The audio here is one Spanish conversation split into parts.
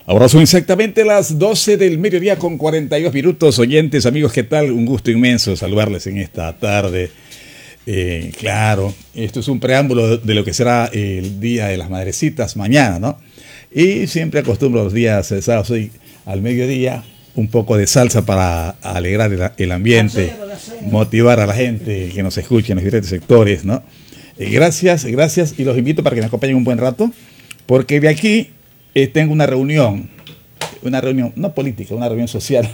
Ahora son exactamente las 12 del mediodía con 42 minutos. Oyentes, amigos, ¿qué tal? Un gusto inmenso saludarles en esta tarde. Claro, esto es un preámbulo de lo que será el Día de las Madrecitas mañana, ¿no? Y siempre acostumbro los días sábados y al mediodía un poco de salsa para alegrar el ambiente, motivar a la gente que nos escuche en los diferentes sectores, ¿no? Gracias y los invito para que me acompañen un buen rato, porque de aquí tengo una reunión no política, una reunión social.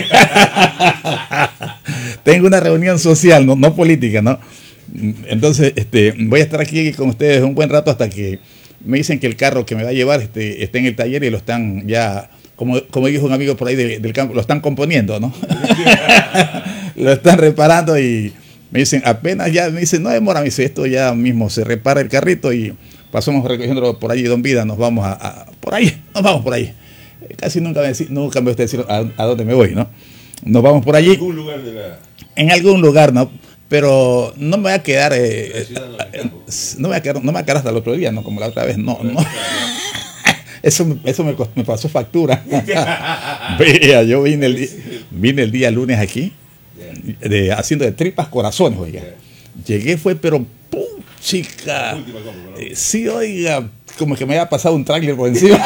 Tengo una reunión social, no política, ¿no? Entonces, voy a estar aquí con ustedes un buen rato hasta que me dicen que el carro que me va a llevar está en el taller y lo están ya, como dijo un amigo por ahí del campo, lo están componiendo, ¿no? Lo están reparando y me dicen, apenas ya, me dicen, no demora, me dice, esto ya mismo se repara el carrito y pasamos recogiéndolo por allí, Don Vida, nos vamos por ahí. Casi nunca me gusta decir a dónde me voy, ¿no? Nos vamos por allí. En algún lugar, ¿no? Pero no me voy a quedar, no me voy a quedar hasta el otro día, ¿no? Como la otra vez, no. Eso me pasó factura. Vea, yo vine el día lunes aquí, haciendo de tripas corazones, oiga. Llegué pero ¡pum! Chica. Sí, oiga, como que me había pasado un tráiler por encima.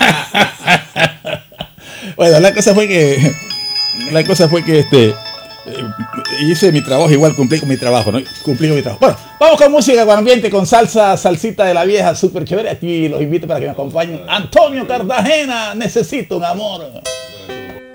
Bueno, la cosa fue que hice mi trabajo, igual cumplí con mi trabajo, ¿no? Bueno, vamos con música, con ambiente, con salsita de la vieja, súper chévere. Aquí los invito para que me acompañen. Antonio Cartagena, necesito un amor.